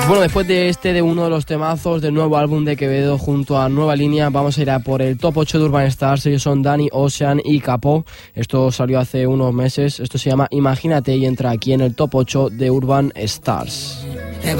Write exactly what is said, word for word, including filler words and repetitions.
Bueno, después de este, de uno de los temazos del nuevo álbum de Quevedo junto a Nueva Línea, vamos a ir a por el top ocho de Urban Stars. Ellos son Danny Ocean y Capó. Esto salió hace unos meses. Esto se llama Imagínate y entra aquí en el top ocho de Urban Stars.